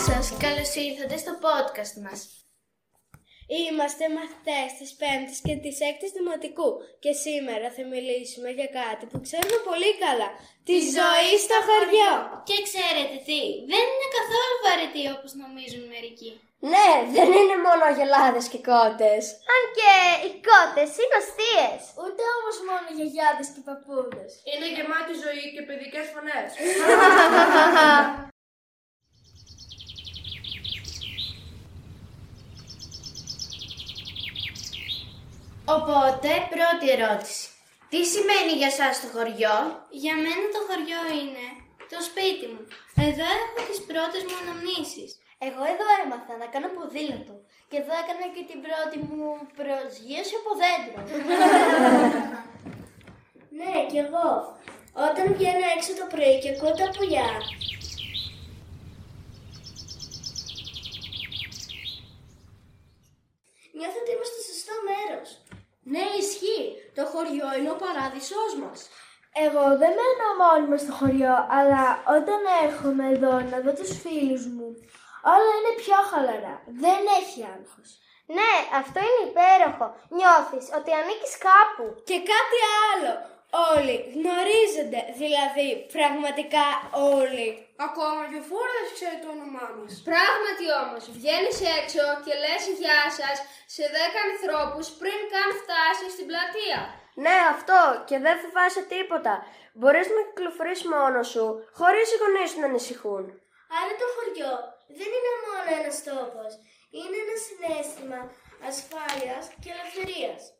σας, καλώς ήρθατε στο podcast μας. Είμαστε μαθητές της 5ης και της 6ης Δημοτικού και σήμερα θα μιλήσουμε για κάτι που ξέρουμε πολύ καλά, τη ζωή στο χωριό. Και ξέρετε τι, δεν είναι καθόλου βαρετή όπως νομίζουν μερικοί. Ναι, δεν είναι μόνο αγελάδες και κότες. Αν και οι κότες είναι αστείες. Ούτε όμως μόνο γιαγιάδες και παππούδες. Είναι γεμάτη ζωή και παιδικές φωνές. Οπότε, πρώτη ερώτηση. Τι σημαίνει για σας το χωριό? Για μένα το χωριό είναι το σπίτι μου. Εδώ έχω τις πρώτες μου αναμνήσεις. Εγώ εδώ έμαθα να κάνω ποδήλατο και εδώ έκανα και την πρώτη μου προσγείωση από δέντρο. Ναι, κι εγώ. Όταν βγαίνω έξω το πρωί και ακούω τα πουλιά. Νιώθω ότι είμαι στο σωστό μέρος. Ναι, ισχύει. Το χωριό είναι ο παράδεισός μας. Εγώ δεν μένω μόνη μου στο χωριό, αλλά όταν έρχομαι εδώ να δω τους φίλους μου, όλα είναι πιο χαλαρά. Δεν έχει άγχος. Ναι, αυτό είναι υπέροχο. Νιώθεις ότι ανήκεις κάπου. Και κάτι άλλο. Όλοι γνωρίζονται, δηλαδή πραγματικά όλοι. Ακόμα και ο Φούρδας ξέρει το όνομά μας. Πράγματι όμως, βγαίνεις έξω και λες γεια σας σε 10 ανθρώπους πριν καν φτάσεις στην πλατεία. Ναι, αυτό, και δεν φοβάσαι τίποτα. Μπορείς να κυκλοφορείς μόνος σου, χωρίς οι γονείς σου να ανησυχούν. Άρα το χωριό δεν είναι μόνο ένας τόπος. Είναι ένα συναίσθημα ασφάλειας και ελευθερίας.